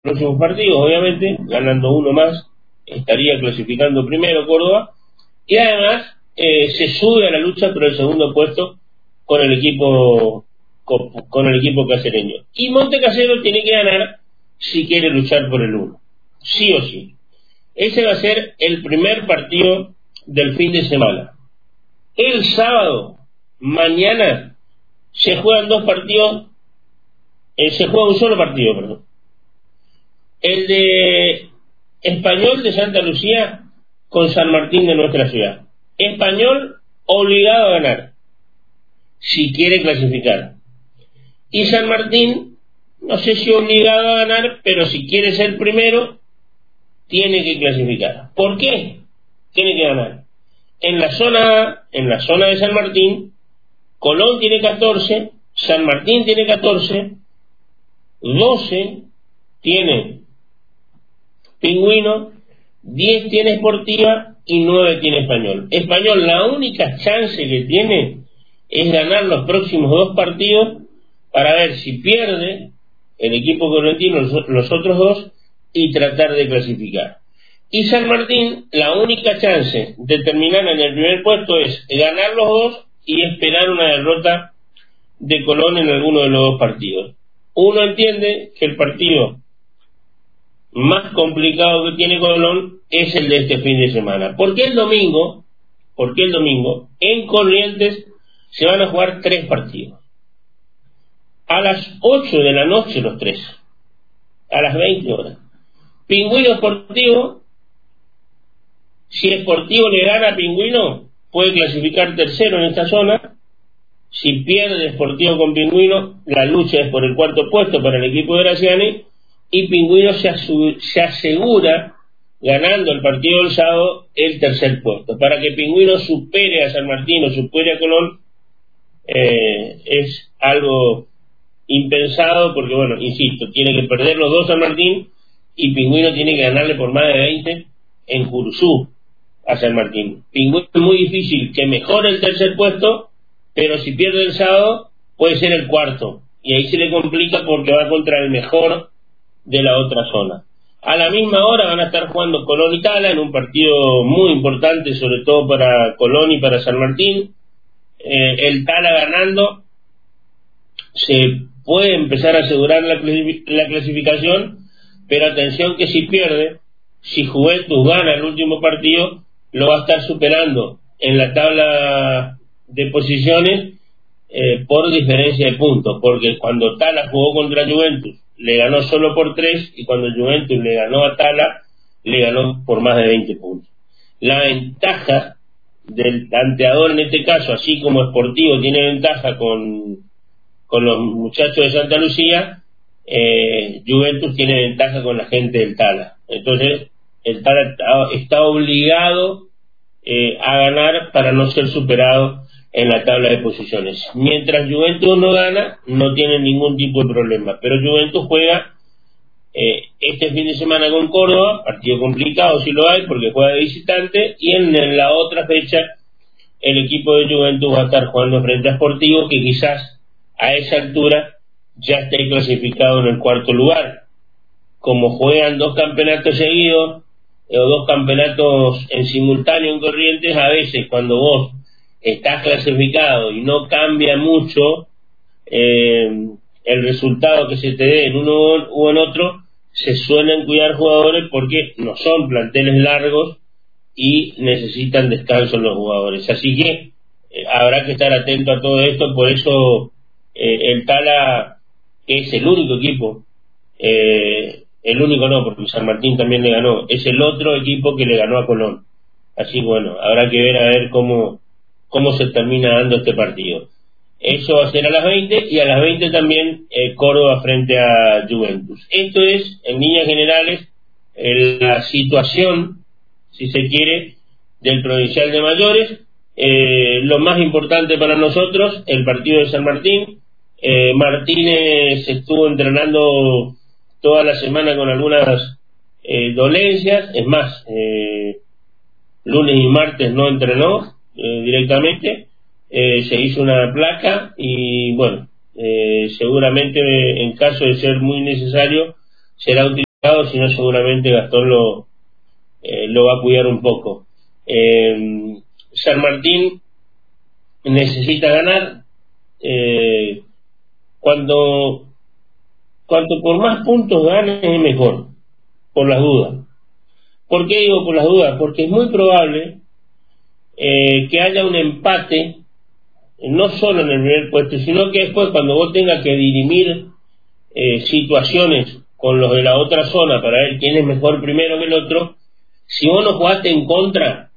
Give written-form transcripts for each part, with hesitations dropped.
próximos partidos, obviamente, ganando uno más, estaría clasificando primero Córdoba, y además se sube a la lucha por el segundo puesto con el equipo con el equipo cacereño. Y Montecasero tiene que ganar si quiere luchar por el uno, sí o sí. Ese va a ser el primer partido del fin de semana. El sábado, mañana, se juegan dos partidos, se juega un solo partido, perdón. El de Español de Santa Lucía con San Martín de nuestra ciudad. Español obligado a ganar, si quiere clasificar. Y San Martín, no sé si obligado a ganar, pero si quiere ser primero, tiene que clasificar. ¿Por qué? Tiene que ganar. En la zona de San Martín, Colón tiene 14, San Martín tiene 14, 12 tiene Pingüino, 10 tiene Sportiva y 9 tiene Español. Español, la única chance que tiene es ganar los próximos dos partidos para ver si pierde el equipo correntino los otros dos y tratar de clasificar. Y San Martín, la única chance de terminar en el primer puesto es ganar los dos y esperar una derrota de Colón en alguno de los dos partidos. Uno entiende que el partido más complicado que tiene Colón es el de este fin de semana. ¿Por qué el domingo en Corrientes se van a jugar tres partidos? A las 8 de la noche los tres, a las 20 horas. Pingüino Sportivo, si Sportivo le gana a Pingüino, puede clasificar tercero en esta zona. Si pierde Sportivo con Pingüino, la lucha es por el cuarto puesto para el equipo de Graciani, y Pingüino se asegura, ganando el partido del sábado, el tercer puesto. Para que Pingüino supere a San Martín o supere a Colón, es algo impensado, porque bueno, insisto, tiene que perder los dos San Martín y Pingüino tiene que ganarle por más de 20 en Curuzú a San Martín. Pingüino es muy difícil que mejore el tercer puesto, pero si pierde el sábado puede ser el cuarto, y ahí se le complica porque va contra el mejor de la otra zona. A la misma hora van a estar jugando Colón y Tala en un partido muy importante, sobre todo para Colón y para San Martín. El Tala ganando se puede empezar a asegurar la clasificación, pero atención que si pierde, si Juventus gana el último partido, lo va a estar superando en la tabla de posiciones por diferencia de puntos, porque cuando Tala jugó contra Juventus le ganó solo por 3, y cuando Juventus le ganó a Tala le ganó por más de 20 puntos. La ventaja del tanteador en este caso, así como Sportivo tiene ventaja con los muchachos de Santa Lucía, Juventus tiene ventaja con la gente del Tala. Entonces el Tala está obligado a ganar para no ser superado en la tabla de posiciones. Mientras Juventus no gana, no tiene ningún tipo de problema, pero Juventus juega este fin de semana con Córdoba, partido complicado si lo hay porque juega de visitante, y en la otra fecha el equipo de Juventus va a estar jugando frente a Sportivo, que quizás a esa altura ya esté clasificado en el cuarto lugar. Como juegan dos campeonatos seguidos o dos campeonatos en simultáneo en Corrientes, a veces cuando vos estás clasificado y no cambia mucho el resultado que se te dé en uno u en otro, se suelen cuidar jugadores porque no son planteles largos y necesitan descanso los jugadores. Así que habrá que estar atento a todo esto. Por eso el Tala, que es el único equipo, el único no, porque San Martín también le ganó, es el otro equipo que le ganó a Colón. Así que bueno, habrá que ver a ver cómo se termina dando este partido. Eso va a ser a las 20, y a las 20 también Córdoba frente a Juventus. Esto es, en líneas generales, la situación, si se quiere, del Provincial de Mayores. Lo más importante para nosotros, el partido de San Martín. Martínez estuvo entrenando toda la semana con algunas dolencias, es más, lunes y martes no entrenó directamente, se hizo una placa y bueno, seguramente en caso de ser muy necesario será utilizado sino seguramente Gastón lo va a cuidar un poco. San Martín necesita ganar. Cuanto por más puntos ganes es mejor, por las dudas. ¿Por qué digo por las dudas? Porque es muy probable que haya un empate, no solo en el primer puesto, sino que después, cuando vos tengas que dirimir situaciones con los de la otra zona para ver quién es mejor primero que el otro, si vos no jugaste en contra,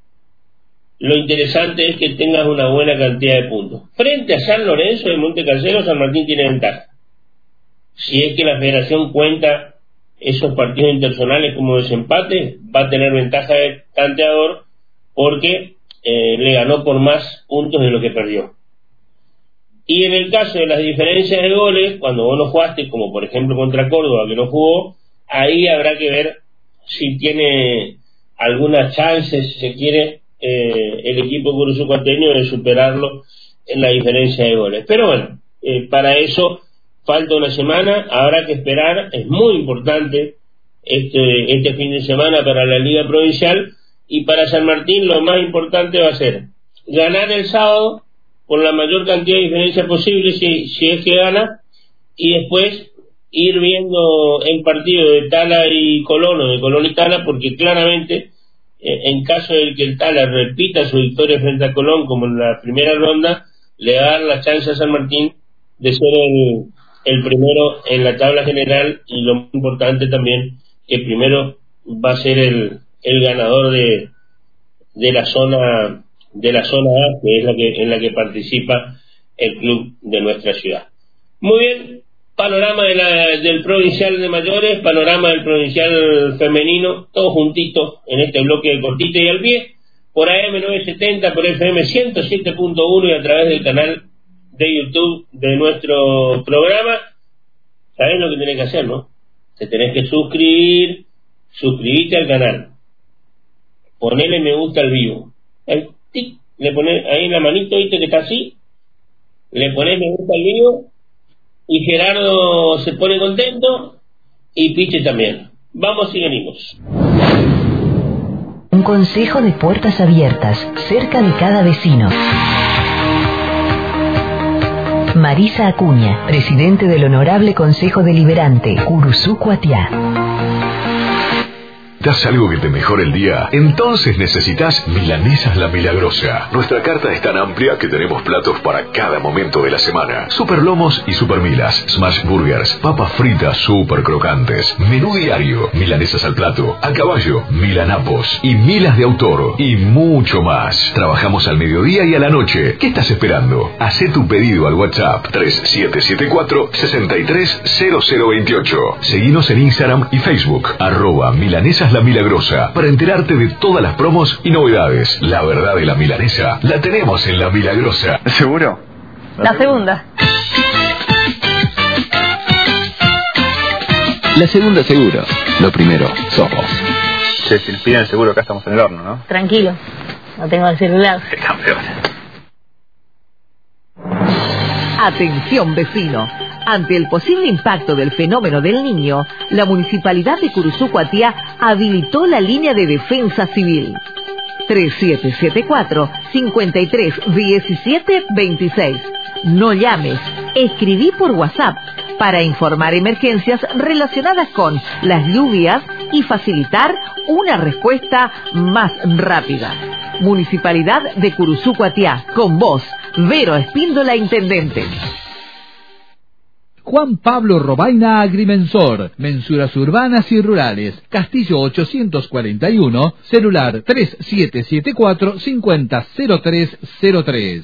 lo interesante es que tengas una buena cantidad de puntos. Frente a San Lorenzo de Montecalcero, San Martín tiene ventaja. Si es que la federación cuenta esos partidos interzonales como desempate, va a tener ventaja de tanteador porque le ganó por más puntos de lo que perdió. Y en el caso de las diferencias de goles, cuando vos no jugaste, como por ejemplo contra Córdoba que no jugó, ahí habrá que ver si tiene alguna chance, si se quiere, el equipo guruzucuateño de superarlo en la diferencia de goles. Pero bueno, para eso falta una semana, habrá que esperar. Es muy importante este fin de semana para la Liga Provincial, y para San Martín lo más importante va a ser ganar el sábado con la mayor cantidad de diferencia posible, si es que gana, y después ir viendo el partido de Tala y Colón, o de Colón y Tala, porque claramente en caso de que el Tala repita su victoria frente a Colón como en la primera ronda, le va a dar la chance a San Martín de ser el primero en la tabla general, y lo más importante también, que primero va a ser el ganador de la zona A, que es en la que participa el club de nuestra ciudad. Muy bien, panorama del provincial de mayores, panorama del provincial femenino, todo juntito en este bloque de cortito y al pie, por AM 970, por FM 107.1 y a través del canal de YouTube de nuestro programa. ¿Sabés lo que tenés que hacer, no? Te tenés que suscribirte al canal, ponele me gusta al vivo, ahí, tic, le pones ahí en la manito, viste que está así, le pones me gusta al vivo, y Gerardo se pone contento, y Piche también. Vamos y venimos. Un consejo de puertas abiertas, cerca de cada vecino. Marisa Acuña, presidente del Honorable Consejo Deliberante, Curuzú-Cuatiá. ¿Necesitas algo que te mejore el día? Entonces necesitas Milanesas La Milagrosa. Nuestra carta es tan amplia que tenemos platos para cada momento de la semana. Super lomos y super milas, smash burgers, papas fritas super crocantes, menú diario, milanesas al plato, a caballo, milanapos y milas de autor y mucho más. Trabajamos al mediodía y a la noche. ¿Qué estás esperando? Hacé tu pedido al WhatsApp 3774-630028. Seguinos en Instagram y Facebook, @Milanesas La Milagrosa, para enterarte de todas las promos y novedades. La verdad de la milanesa la tenemos en La Milagrosa. ¿Seguro? La segunda. La segunda seguro. Lo primero, sos vos. Che, si nos piden el seguro acá estamos en el horno, ¿no? Tranquilo, no tengo el celular. ¡Qué campeón! Atención, vecino. Ante el posible impacto del fenómeno del Niño, la Municipalidad de Curuzú-Cuatiá habilitó la línea de defensa civil 3774-531726. No llames, escribí por WhatsApp para informar emergencias relacionadas con las lluvias y facilitar una respuesta más rápida. Municipalidad de Curuzú-Cuatiá, con vos, Vero Espíndola, intendente. Juan Pablo Robaina Agrimensor, mensuras urbanas y rurales, Castillo 841, celular 3774-500303.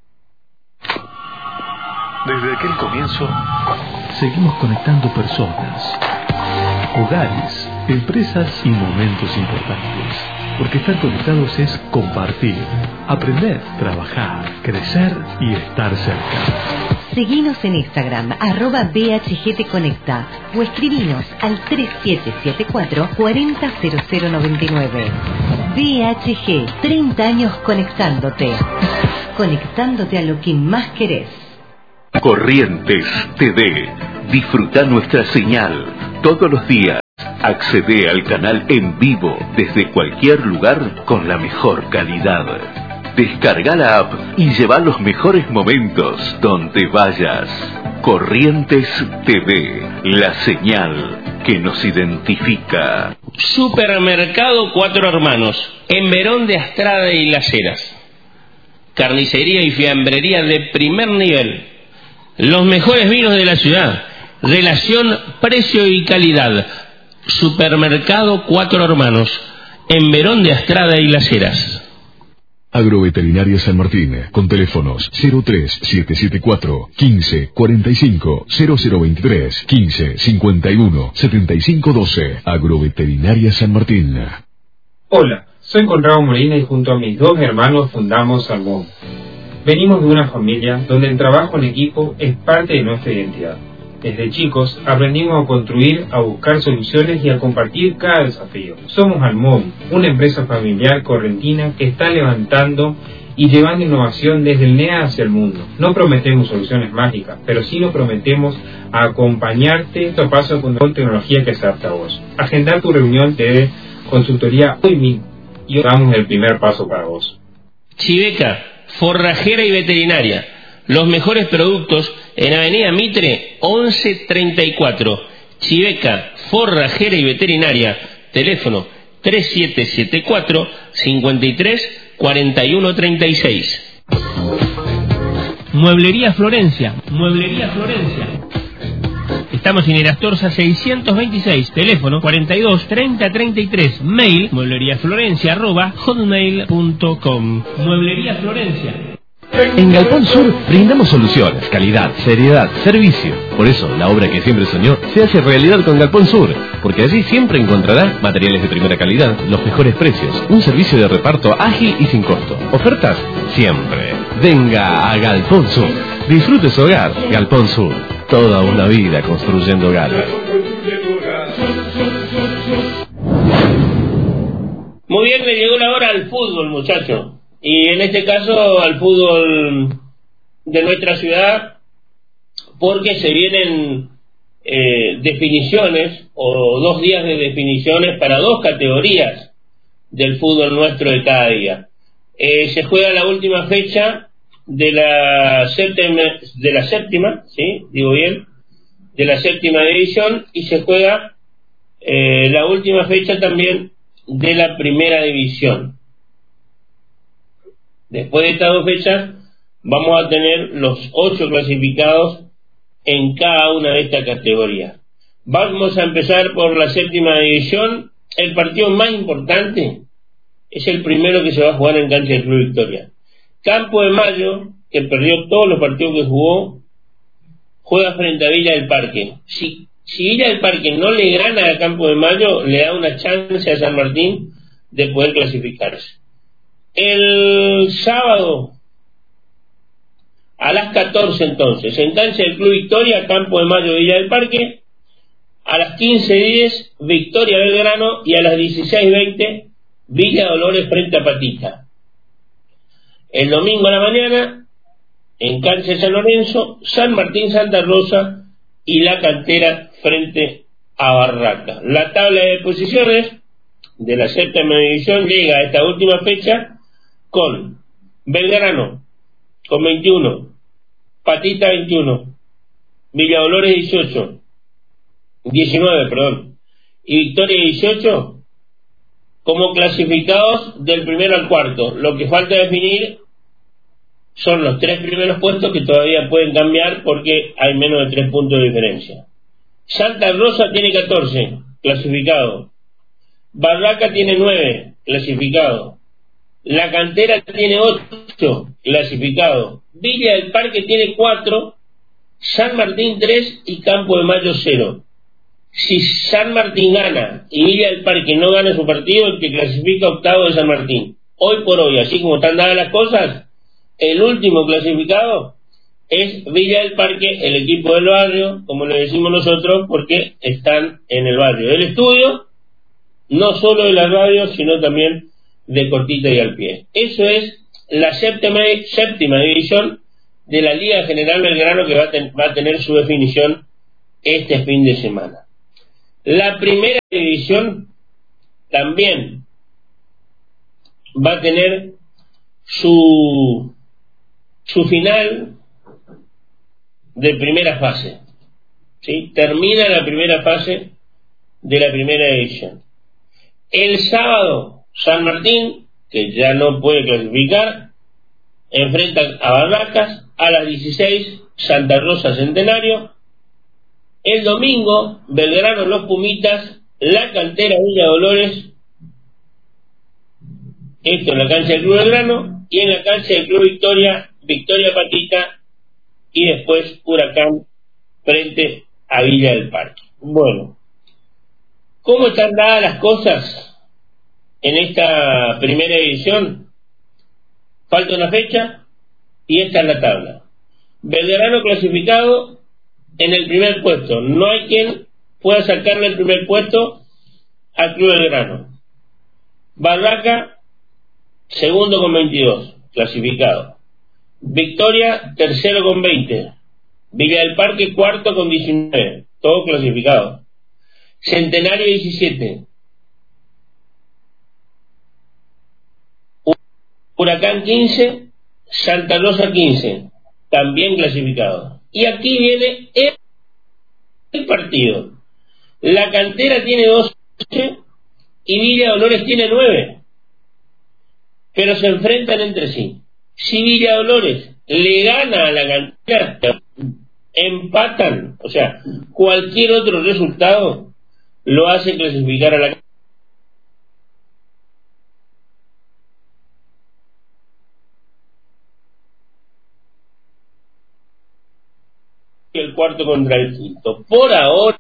Desde aquel comienzo, seguimos conectando personas, hogares, empresas y momentos importantes. Porque estar conectados es compartir, aprender, trabajar, crecer y estar cerca. Seguinos en Instagram, @BHGTconecta, o escribinos al 3774-400099. BHG, 30 años conectándote. Conectándote a lo que más querés. Corrientes TV. Disfruta nuestra señal todos los días. Accede al canal en vivo desde cualquier lugar con la mejor calidad. Descarga la app y lleva los mejores momentos donde vayas. Corrientes TV, la señal que nos identifica. Supermercado Cuatro Hermanos, en Verón de Astrada y Las Heras. Carnicería y fiambrería de primer nivel. Los mejores vinos de la ciudad. Relación precio y calidad. Supermercado Cuatro Hermanos, en Verón de Astrada y Las Heras. Agroveterinaria San Martín, con teléfonos 03774 15 45 0023 15 51 75 12. Agroveterinaria San Martín. Hola, soy Conrado Molina y junto a mis dos hermanos fundamos Salmón. Venimos de una familia donde el trabajo en equipo es parte de nuestra identidad. Desde chicos aprendimos a construir, a buscar soluciones y a compartir cada desafío. Somos Almóvil, una empresa familiar correntina que está levantando y llevando innovación desde el NEA hacia el mundo. No prometemos soluciones mágicas, pero sí nos prometemos a acompañarte paso a paso con tecnología que se adapta a vos. Agendar tu reunión de consultoría hoy mismo y damos el primer paso para vos. Chiveca, forrajera y veterinaria. Los mejores productos en Avenida Mitre 1134. Chiveca, forrajera y veterinaria. Teléfono 3774 53 41 36. Mueblería Florencia. Mueblería Florencia. Estamos en Erastorza 626, teléfono 42 30 33, mail muebleriaflorencia@hotmail.com. Mueblería Florencia. En Galpón Sur brindamos soluciones, calidad, seriedad, servicio. Por eso, la obra que siempre soñó se hace realidad con Galpón Sur, porque allí siempre encontrará materiales de primera calidad, los mejores precios, un servicio de reparto ágil y sin costo. Ofertas siempre. Venga a Galpón Sur. Disfrute su hogar. Galpón Sur. Toda una vida construyendo hogares. Muy bien, le llegó la hora al fútbol, muchachos. Y en este caso al fútbol de nuestra ciudad, porque se vienen definiciones o 2 días de definiciones para 2 categorías del fútbol nuestro de cada día. Se juega la última fecha de la séptima, ¿sí? Digo bien, de la séptima división, y se juega la última fecha también de la primera división. Después de estas 2 fechas vamos a tener los 8 clasificados en cada una de estas categorías. Vamos a empezar por la séptima división. El partido más importante es el primero que se va a jugar en cancha del Club Victoria. Campo de Mayo, que perdió todos los partidos que jugó, juega frente a Villa del Parque. Si Villa del Parque no le gana a Campo de Mayo, le da una chance a San Martín de poder clasificarse. El sábado a las 14 entonces, en cancha del Club Victoria, Campo de Mayo, Villa del Parque. A las 15:10 Victoria Belgrano, y a las 16:20 Villa Dolores frente a Patita. El domingo a la mañana, en cancha de San Lorenzo, San Martín Santa Rosa y La Cantera frente a Barraca. La tabla de posiciones de la séptima división llega a esta última fecha con Belgrano con 21, Patita 21, Villa Dolores 19, y Victoria 18 como clasificados del primero al cuarto. Lo que falta definir son los 3 primeros puestos, que todavía pueden cambiar porque hay menos de 3 puntos de diferencia. Santa Rosa tiene 14 clasificado, Barraca tiene 9 clasificado, La Cantera tiene 8 clasificado, Villa del Parque tiene 4, San Martín 3 y Campo de Mayo 0. Si San Martín gana y Villa del Parque no gana su partido, el que clasifica octavo de San Martín. Hoy por hoy, así como están dadas las cosas, el último clasificado es Villa del Parque, el equipo del barrio, como le decimos nosotros, porque están en el barrio del estudio, no solo de la radio, sino también de cortita y al pie. Eso es la séptima división de la Liga General Belgrano, que va a tener su definición este fin de semana. La primera división también va a tener su final de primera fase, ¿sí? Termina la primera fase de la primera división. El sábado, San Martín, que ya no puede clasificar, enfrenta a Barracas. A las 16, Santa Rosa Centenario. El domingo, Belgrano Los Pumitas, La Cantera Villa Dolores, esto en la cancha del Club Belgrano, y en la cancha del Club Victoria, Victoria Patita, y después Huracán frente a Villa del Parque. Bueno, ¿cómo están dadas las cosas en esta primera edición? Falta una fecha y esta es la tabla. Belgrano clasificado en el primer puesto. No hay quien pueda sacarle el primer puesto al Club Belgrano. Barraca, segundo con 22, clasificado. Victoria, tercero con 20. Villa del Parque, cuarto con 19, todo clasificado. Centenario, 17. Huracán, 15. Santa Rosa, 15, también clasificado. Y aquí viene el partido. La Cantera tiene 12 y Villa Dolores tiene 9, pero se enfrentan entre sí. Si Villa Dolores le gana a la Cantera, empatan, o sea, cualquier otro resultado lo hace clasificar a la el cuarto contra el quinto. Por ahora